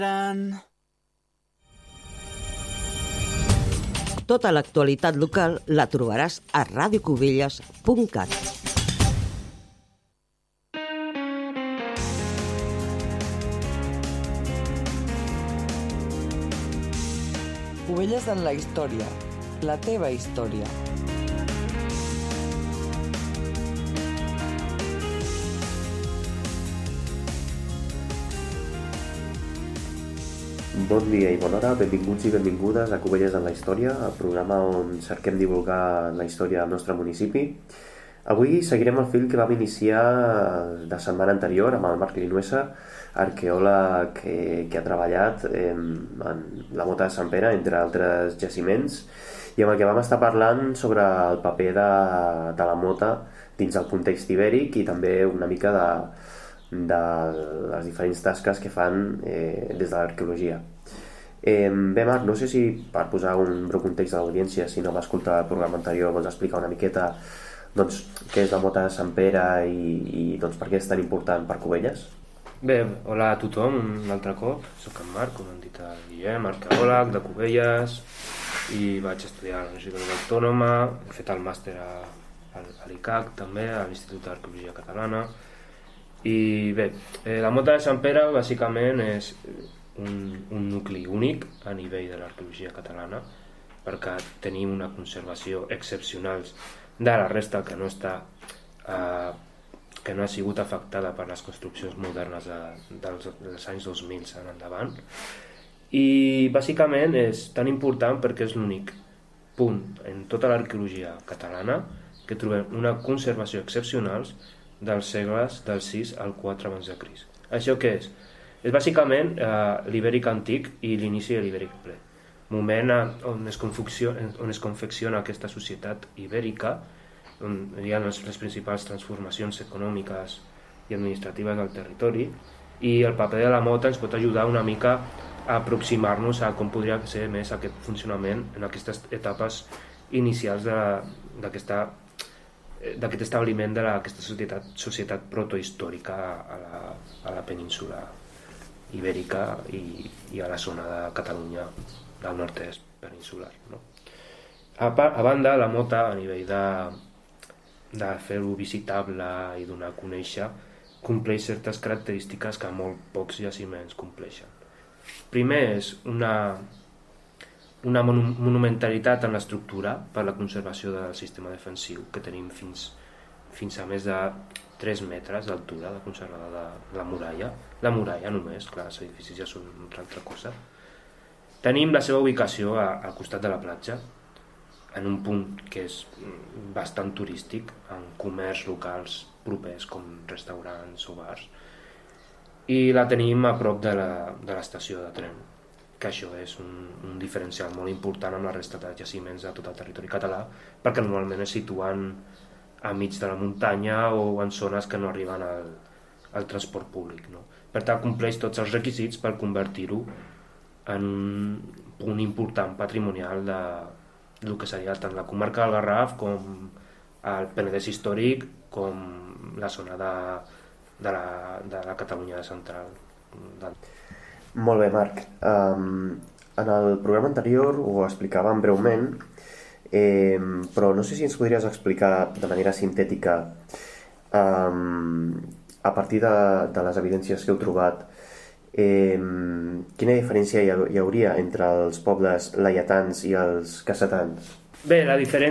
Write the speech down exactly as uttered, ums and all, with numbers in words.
Tota l'actualitat local la trobaràs a radio cubelles punt cat. Cubelles en la història, la teva història. Bon dia i bona hora, benvinguts i benvingudes a Cubelles en la història, el programa on cerquem divulgar la història del nostre municipi. Avui seguirem el fil que vam iniciar la setmana anterior amb el Marc Linuesa, arqueòleg que, que ha treballat en, en la Mota de Sant Pere, entre altres jaciments, i amb el que vam estar parlant sobre el paper de, de la mota dins el context ibèric i també una mica de, de les diferents tasques que fan eh, des de l'arqueologia. Eh, bé, Marc, no sé si per posar un breu context a l'audiència, si no va escoltar el programa anterior, vols explicar una miqueta doncs, què és la Mota de Sant Pere i, i doncs, per què és tan important per Cubelles? Bé, hola a tothom, un altre cop. Soc en Marc, com han dit el Guillem, arqueòleg de Cubelles, i vaig estudiar a la Universitat Autònoma, he fet el màster a, a l'I C A C també, a l'Institut d'Arqueologia Catalana. I bé, eh, la Mota de Sant Pere bàsicament és un, un nucli únic a nivell de l'arqueologia catalana, perquè tenim una conservació excepcional de la resta que no està eh, que no ha sigut afectada per les construccions modernes de, dels, dels anys dos mil en endavant, i bàsicament és tan important perquè és l'únic punt en tota l'arqueologia catalana que trobem una conservació excepcional dels segles del sis al quatre abans de Crist. Això què és? És bàsicament eh, l'ibèric antic i l'inici de l'ibèric ple, moment on es, on es confecciona aquesta societat ibèrica, on hi ha les, les principals transformacions econòmiques i administratives del territori, i el paper de la mota ens pot ajudar una mica a aproximar-nos a com podria ser més aquest funcionament en aquestes etapes inicials d'aquest establiment d'aquesta societat, societat protohistòrica a la, a la península ibèrica i, i a la zona de Catalunya del nord-est peninsular, no? A, a banda, la mota, a nivell de de fer-ho visitable i donar a conèixer, compleix certes característiques que molt pocs jaciments compleixen. Primer és una, una monumentalitat en l'estructura per la conservació del sistema defensiu, que tenim fins, fins a més de tres metres d'altura de conservada de, de la muralla. La muralla només, clar, els edificis ja són una altra cosa. Tenim la seva ubicació a, al costat de la platja, en un punt que és bastant turístic, amb comerç locals propers com restaurants o bars, i la tenim a prop de l'estació de, de tren, que això és un, un diferencial molt important amb la resta de jaciments de tot el territori català, perquè normalment es situen a mig de la muntanya o en zones que no arriben al, al transport públic, no? Per tant, compleix tots els requisits per convertir-ho en un punt important patrimonial de el que seria tant la comarca del Garraf com el Penedès històric com la zona de, de, la, de la Catalunya central. Molt bé, Marc. Um, en el programa anterior ho explicàvem breument, eh, però no sé si ens podries explicar de manera sintètica um, a partir de, de les evidències que heu trobat Eh, quina diferència hi, ha, hi hauria entre els pobles laietans i els cassetans? Bé, la diferència